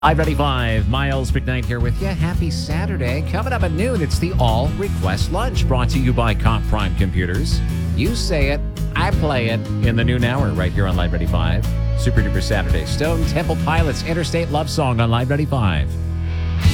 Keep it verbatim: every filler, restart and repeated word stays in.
Live ninety-five, Miles McKnight here with you. Happy Saturday. Coming up at noon, it's the All Request Lunch brought to you by Comp Prime Computers. You say it, I play it in the noon hour right here on Live ninety-five. Super Duper Saturday. Stone Temple Pilots Interstate Love Song on Live ninety-five.